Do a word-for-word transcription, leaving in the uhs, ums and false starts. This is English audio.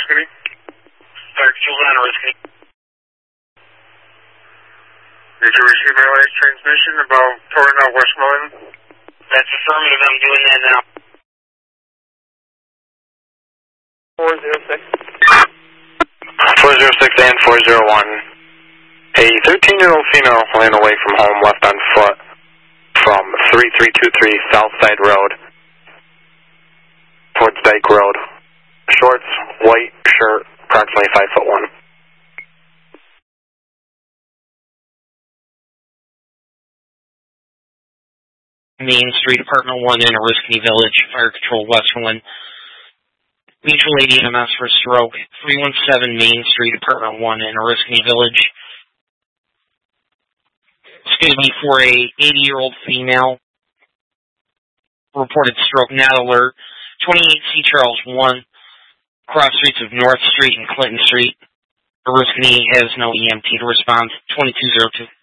Oriskany. Fire Control nine, Oriskany. Did you receive my last transmission about pouring out Westmoreland? That's affirmative, I'm doing that now. four zero six. four zero six and four zero one. A thirteen-year-old female ran away from home left on foot from three three two three Southside Road towards Dyke Road. Shorts, white shirt, approximately five foot one. Main Street, Apartment one in Oriskany Village, Fire Control Westmoreland. Mutual aid E M S for stroke, three one seven Main Street, Apartment one in Oriskany Village. It's going to be for a eighty-year-old female. Reported stroke, not alert. twenty-eight C Charles one, cross streets of North Street and Clinton Street. Oriskany has no E M T to respond. twenty-two oh two.